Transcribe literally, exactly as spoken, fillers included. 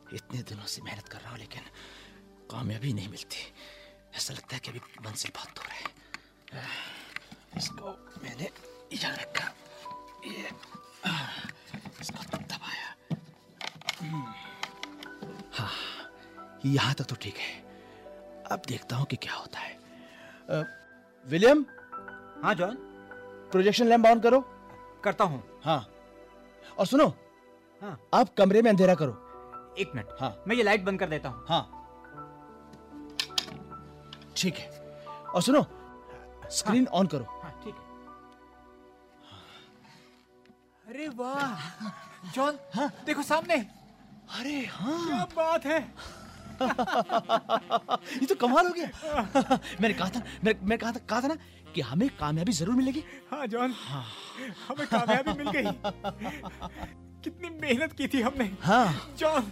इतने दिनों से मेहनत कर रहा हूँ लेकिन कामयाबी नहीं मिलती। ऐसा लगता है कि अभी मंजिल बहुत दूर है। इसको मैंने यहाँ रखा, ये इसको दबाया। हाँ, यहाँ तक तो ठीक है। अब देखता हूँ कि क्या होता है। आ, विलियम। हाँ जॉन। प्रोजेक्शन लैंप ऑन करो। करता हूँ। हाँ, और सुनो। हाँ। आप कमरे में अंधेरा करो। एक मिनट। हाँ, मैं ये लाइट बंद कर देता हूँ। हाँ, ठीक है। और सुनो, स्क्रीन हाँ। ऑन करो। हाँ, ठीक है। अरे वाह जॉन। हाँ? देखो सामने। अरे हाँ, क्या बात है। ये तो कमाल हो गया। मैंने कहा था मैं, मैं कहा था कहा था ना कि हमें कामयाबी जरूर मिलेगी। हाँ जॉन। हाँ, हमें कामयाबी मिल गई। कितनी मेहनत की थी हमने। हाँ जॉन,